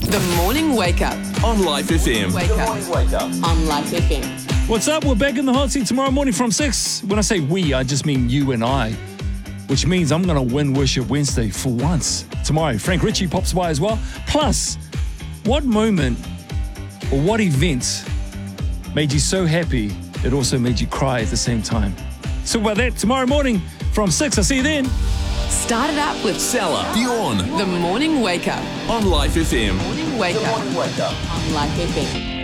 The Morning Wake Up. On Life FM. Wake up. On Life FM. What's up? We're back in the hot seat tomorrow morning from 6. When I say we, I just mean you and I, which means I'm going to win Worship Wednesday for once. Tomorrow, Frank Ritchie pops by as well. Plus, what moment or what event made you so happy it also made you cry at the same time? So about that tomorrow morning from 6. I'll see you then. Start it up with Salah, Dion. The Morning Wake Up. On Life FM. Morning Wake Up. On Life FM.